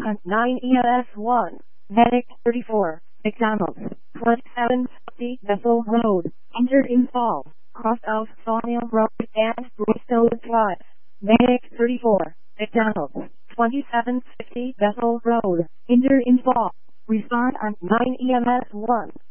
on 9 EMS 1, Medic 34, McDonald's, 2750 Bethel Road, injured in fall, cross of Sawmill Road and Bristol Drive. Medic 34, McDonald's, 2750 Bethel Road, injured in fall. Respond on 9 EMS 1.